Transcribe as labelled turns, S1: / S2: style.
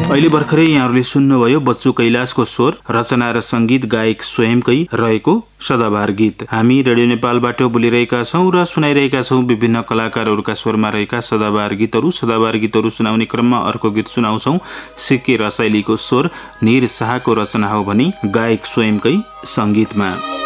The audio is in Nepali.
S1: अहिले भर्खरै यहाँहरूले सुन्नुभयो बच्चु कैलाशको स्वर, रचना र संगीत गायक स्वयंकै रहेको सदाबहार गीत। हामी रेडियो नेपालबाट बोलिरहेका छौं र सुनाइरहेका छौं विभिन्न कलाकारहरूका स्वरमा रहेका सदाबहार गीतहरू। सदाबहार गीतहरू सुनाउने क्रममा अर्को गीत सुनाउँछौं। सिक्के रसाइलीको स्वर, निर शाहको रचना हो भनी गायक स्वयंकै संगीतमा।